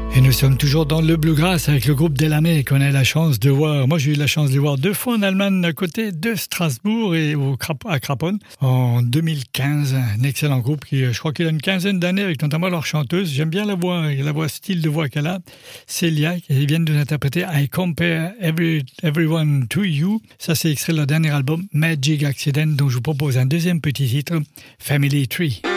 Et nous sommes toujours dans le Bluegrass avec le groupe Delamay qu'on a la chance de voir. Moi, j'ai eu la chance de les voir 2 fois en Allemagne à côté de Strasbourg et à Craponne en 2015. Un excellent groupe qui, je crois qu'il a une quinzaine d'années avec notamment leur chanteuse. J'aime bien la voix style de voix qu'elle a, Célia, et ils viennent de nous interpréter I Compare Everyone to You. Ça, c'est extrait de leur dernier album Magic Accident, dont je vous propose un deuxième petit titre, Family Tree.